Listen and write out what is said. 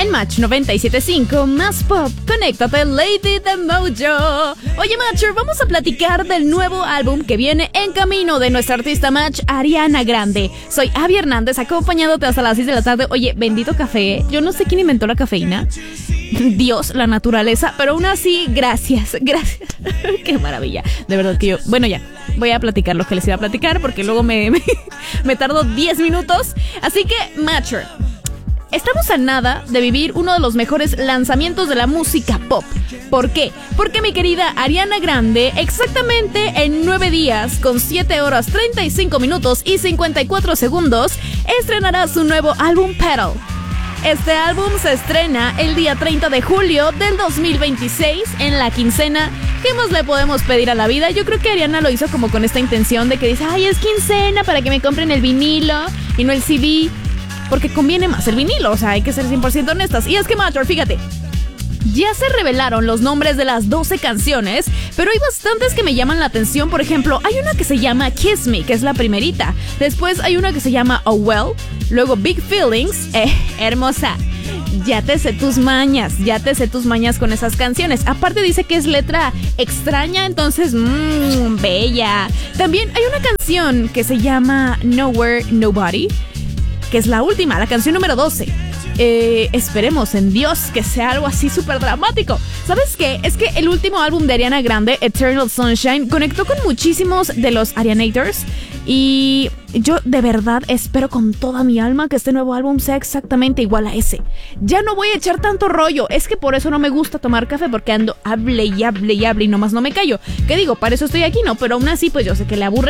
en Match 97.5, más pop, conéctate, Lady de Mojo. Oye, Matcher, vamos a platicar del nuevo álbum que viene en camino de nuestra artista Match, Ariana Grande. Soy Abby Hernández, acompañándote hasta las 6 de la tarde. Oye, bendito café, yo no sé quién inventó la cafeína, Dios, la naturaleza, pero aún así, gracias. Qué maravilla, de verdad que yo, bueno, ya, voy a platicar lo que les iba a platicar, porque luego me tardo 10 minutos. Así que, Matcher, estamos a nada de vivir uno de los mejores lanzamientos de la música pop. ¿Por qué? Porque mi querida Ariana Grande, exactamente en 9 días, con 7 horas, 35 minutos y 54 segundos, estrenará su nuevo álbum Petal. Este álbum se estrena el día 30 de julio del 2026 en la quincena. ¿Qué más le podemos pedir a la vida? Yo creo que Ariana lo hizo como con esta intención de que dice, ay, es quincena para que me compren el vinilo y no el CD, porque conviene más el vinilo, o sea, hay que ser 100% honestas. Y es que, Matcher, fíjate, ya se revelaron los nombres de las 12 canciones, pero hay bastantes que me llaman la atención. Por ejemplo, hay una que se llama Kiss Me, que es la primerita. Después hay una que se llama Oh Well. Luego Big Feelings. Hermosa, ya te sé tus mañas con esas canciones. Aparte dice que es letra extraña, entonces, bella. También hay una canción que se llama Nowhere, Nobody, que es la última, la canción número 12. Esperemos en Dios que sea algo así súper dramático. ¿Sabes qué? Es que el último álbum de Ariana Grande, Eternal Sunshine, conectó con muchísimos de los Arianators. Y yo de verdad espero con toda mi alma que este nuevo álbum sea exactamente igual a ese. Ya no voy a echar tanto rollo. Es que por eso no me gusta tomar café, porque ando hable y nomás no me callo. ¿Qué digo? Para eso estoy aquí, ¿no? Pero aún así, pues yo sé que le aburre